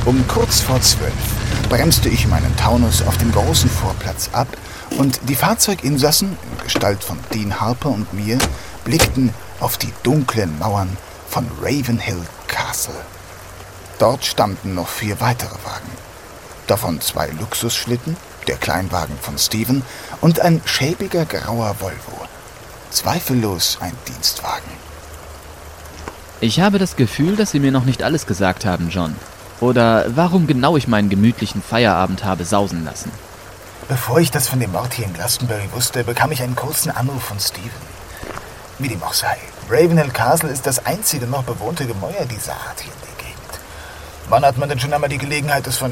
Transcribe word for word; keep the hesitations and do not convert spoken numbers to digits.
Um kurz vor zwölf bremste ich meinen Taunus auf dem großen Vorplatz ab und die Fahrzeuginsassen, in Gestalt von Dean Harper und mir, blickten auf die dunklen Mauern von Ravenhill Castle. Dort standen noch vier weitere Wagen. Davon zwei Luxusschlitten, der Kleinwagen von Stephen und ein schäbiger grauer Volvo. Zweifellos ein Dienstwagen. Ich habe das Gefühl, dass Sie mir noch nicht alles gesagt haben, John. Oder warum genau ich meinen gemütlichen Feierabend habe sausen lassen. Bevor ich das von dem Mord hier in Glastonbury wusste, bekam ich einen kurzen Anruf von Stephen. Wie dem auch sei, Ravenhill Castle ist das einzige noch bewohnte Gemäuer dieser Art hier in der Gegend. Wann hat man denn schon einmal die Gelegenheit, das von